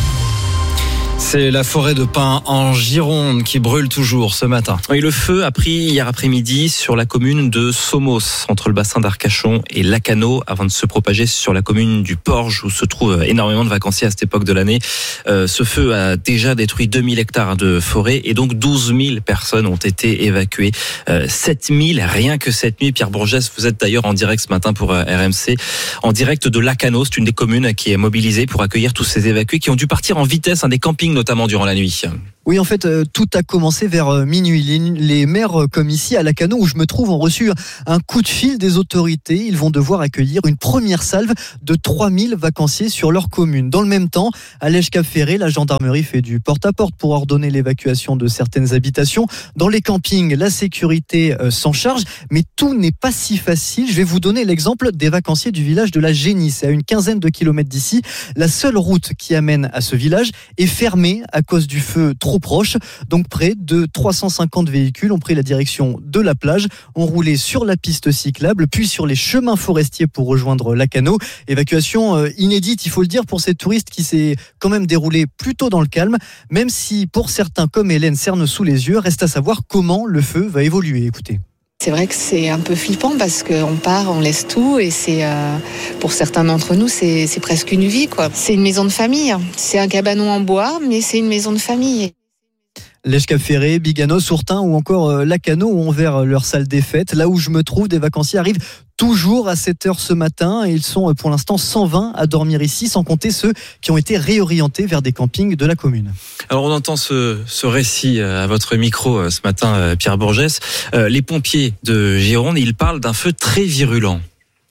C'est la forêt de pins en Gironde qui brûle toujours ce matin. Oui, le feu a pris hier après-midi sur la commune de Somos, entre le bassin d'Arcachon et Lacanau, avant de se propager sur la commune du Porge, où se trouvent énormément de vacanciers à cette époque de l'année. Ce feu a déjà détruit 2000 hectares de forêt et donc 12 000 personnes ont été évacuées. 7 000 rien que cette nuit. Pierre Bourgès, vous êtes d'ailleurs en direct ce matin pour RMC, en direct de Lacanau. C'est une des communes qui est mobilisée pour accueillir tous ces évacués qui ont dû partir en vitesse, des campings notamment durant la nuit. Oui, en fait, tout a commencé vers minuit. Les maires, comme ici à Lacanau, où je me trouve, ont reçu un coup de fil des autorités. Ils vont devoir accueillir une première salve de 3000 vacanciers sur leur commune. Dans le même temps, à Lège-Cap-Ferret, la gendarmerie fait du porte-à-porte pour ordonner l'évacuation de certaines habitations. Dans les campings, la sécurité s'en charge, mais tout n'est pas si facile. Je vais vous donner l'exemple des vacanciers du village de la Génie. C'est à une quinzaine de kilomètres d'ici. La seule route qui amène à ce village est fermée à cause du feu trop proche. Donc près de 350 véhicules ont pris la direction de la plage, ont roulé sur la piste cyclable, puis sur les chemins forestiers pour rejoindre Lacanau. Évacuation inédite, il faut le dire, pour ces touristes qui s'est quand même déroulée plutôt dans le calme, même si pour certains comme Hélène cerne sous les yeux, reste à savoir comment le feu va évoluer. Écoutez. C'est vrai que c'est un peu flippant parce qu'on part, on laisse tout et c'est pour certains d'entre nous c'est presque une vie quoi. C'est une maison de famille, c'est un cabanon en bois mais c'est une maison de famille. Lège Cap Ferré, Biganos, Sourtin ou encore Lacano ont ouvert leur salle des fêtes. Là où je me trouve, des vacanciers arrivent toujours à 7h ce matin et ils sont pour l'instant 120 à dormir ici, sans compter ceux qui ont été réorientés vers des campings de la commune. Alors on entend ce récit à votre micro ce matin, Pierre Bourgès. Les pompiers de Gironde, ils parlent d'un feu très virulent.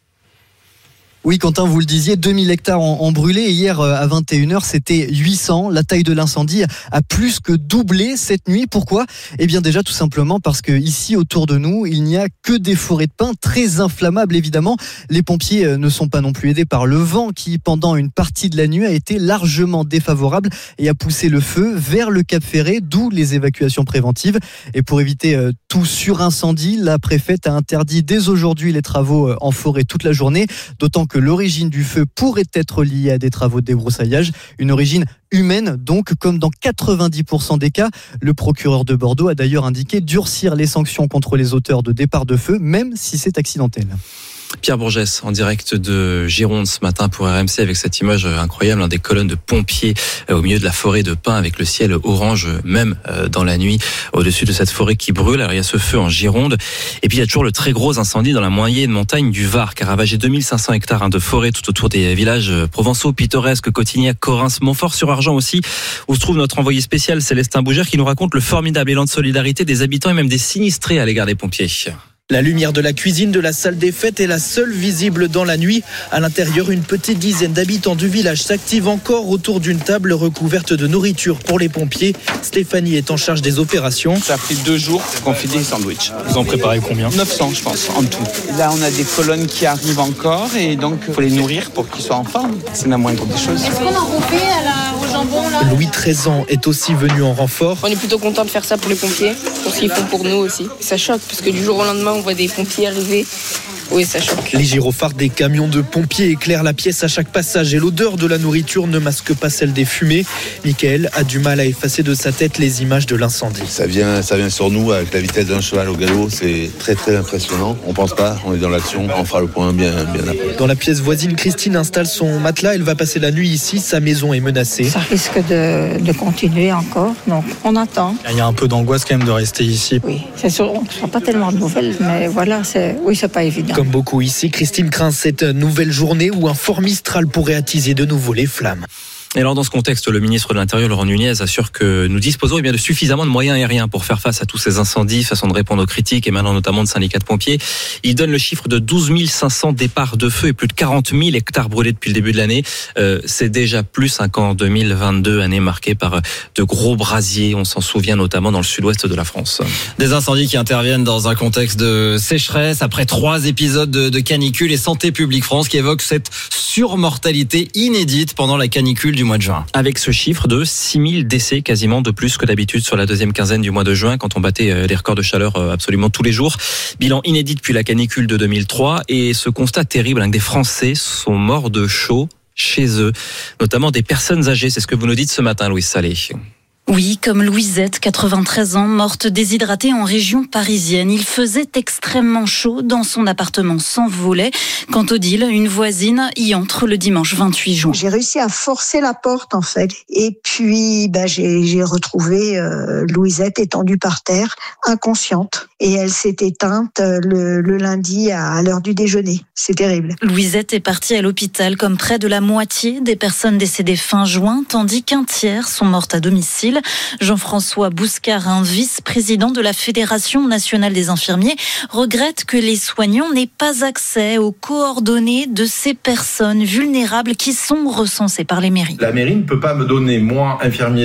Oui, Quentin, vous le disiez, 2000 hectares ont brûlé. Hier, à 21h, c'était 800. La taille de l'incendie a plus que doublé cette nuit. Pourquoi ? Eh bien, déjà, tout simplement parce que ici, autour de nous, il n'y a que des forêts de pins très inflammables, évidemment. Les pompiers ne sont pas non plus aidés par le vent qui, pendant une partie de la nuit, a été largement défavorable et a poussé le feu vers le Cap Ferré, d'où les évacuations préventives. Et pour éviter tout surincendie, la préfète a interdit dès aujourd'hui les travaux en forêt toute la journée, d'autant que l'origine du feu pourrait être liée à des travaux de débroussaillage, une origine humaine donc, comme dans 90% des cas. Le procureur de Bordeaux a d'ailleurs indiqué durcir les sanctions contre les auteurs de départ de feu, même si c'est accidentel. Pierre Bourgès, en direct de Gironde ce matin pour RMC, avec cette image incroyable, des colonnes de pompiers au milieu de la forêt de pins avec le ciel orange, même dans la nuit, au-dessus de cette forêt qui brûle. Alors il y a ce feu en Gironde, et puis il y a toujours le très gros incendie dans la moyenne montagne du Var, qui a ravagé 2500 hectares de forêt tout autour des villages provençaux, pittoresques, Cotignac, Correns, Montfort-sur-Argent aussi, où se trouve notre envoyé spécial Célestin Bougère, qui nous raconte le formidable élan de solidarité des habitants et même des sinistrés à l'égard des pompiers. La lumière de la cuisine de la salle des fêtes est la seule visible dans la nuit. À l'intérieur, une petite dizaine d'habitants du village s'activent encore autour d'une table recouverte de nourriture pour les pompiers. Stéphanie est en charge des opérations. Ça fait 2 jours qu'on fait des sandwichs. Vous en préparez combien ? 900, je pense, en tout. Là, on a des colonnes qui arrivent encore et donc il faut les nourrir pour qu'ils soient en forme. C'est la moindre des choses. Est-ce qu'on en refait au jambon là ? Louis, 13 ans, est aussi venu en renfort. On est plutôt content de faire ça pour les pompiers, pour ce qu'ils font pour nous aussi. Ça choque parce que du jour au lendemain, on voit des pompiers arriver. Oui, ça choque. Les gyrophares des camions de pompiers éclairent la pièce à chaque passage et l'odeur de la nourriture ne masque pas celle des fumées. Michael a du mal à effacer de sa tête les images de l'incendie. Ça vient sur nous avec la vitesse d'un cheval au galop, c'est très très impressionnant. On pense pas, on est dans l'action, on fera le point bien après. Dans la pièce voisine, Christine installe son matelas, elle va passer la nuit ici, sa maison est menacée. Ça risque de continuer encore, donc on attend. Il y a un peu d'angoisse quand même de rester ici. Oui, c'est sûr, on ne sera pas tellement de nouvelles, mais voilà, c'est pas évident. Comme beaucoup ici, Christine craint cette nouvelle journée où un fort Mistral pourrait attiser de nouveau les flammes. Et alors dans ce contexte, le ministre de l'Intérieur, Laurent Nunez, assure que nous disposons de suffisamment de moyens aériens pour faire face à tous ces incendies, façon de répondre aux critiques et maintenant notamment de syndicats de pompiers. Il donne le chiffre de 12 500 départs de feu et plus de 40 000 hectares brûlés depuis le début de l'année. C'est déjà plus qu'en 2022, année marquée par de gros brasiers. On s'en souvient notamment dans le sud-ouest de la France. Des incendies qui interviennent dans un contexte de sécheresse après 3 épisodes de canicule, et Santé publique France qui évoque cette surmortalité inédite pendant la canicule du mois de juin. Avec ce chiffre de 6000 décès quasiment de plus que d'habitude sur la deuxième quinzaine du mois de juin, quand on battait des records de chaleur absolument tous les jours. Bilan inédit depuis la canicule de 2003, et ce constat terrible, que des Français sont morts de chaud chez eux, notamment des personnes âgées. C'est ce que vous nous dites ce matin, Louise Salé. Oui, comme Louisette, 93 ans, morte déshydratée en région parisienne. Il faisait extrêmement chaud dans son appartement sans volet. Quant Odile, une voisine, y entre le dimanche 28 juin. J'ai réussi à forcer la porte, en fait. Et puis, j'ai retrouvé Louisette étendue par terre, inconsciente. Et elle s'est éteinte le lundi à l'heure du déjeuner. C'est terrible. Louisette est partie à l'hôpital comme près de la moitié des personnes décédées fin juin, tandis qu'un tiers sont mortes à domicile. Jean-François Bouscarin, vice-président de la Fédération nationale des infirmiers, regrette que les soignants n'aient pas accès aux coordonnées de ces personnes vulnérables qui sont recensées par les mairies. La mairie ne peut pas me donner, moi, infirmier